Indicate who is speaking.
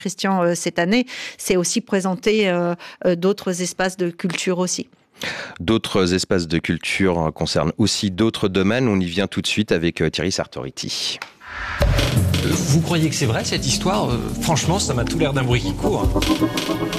Speaker 1: Christian, cette année, c'est aussi présenter d'autres espaces de culture aussi.
Speaker 2: D'autres espaces de culture concernent aussi d'autres domaines. On y vient tout de suite avec Thierry Sartoriti.
Speaker 3: Vous croyez que c'est vrai cette histoire ? Franchement, ça m'a tout l'air d'un bruit qui court.